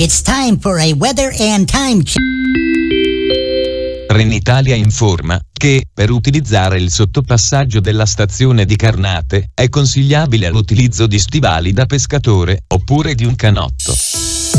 It's time for a weather and time check. Trenitalia informa che, per utilizzare il sottopassaggio della stazione di Carnate, è consigliabile l'utilizzo di stivali da pescatore, oppure di un canotto.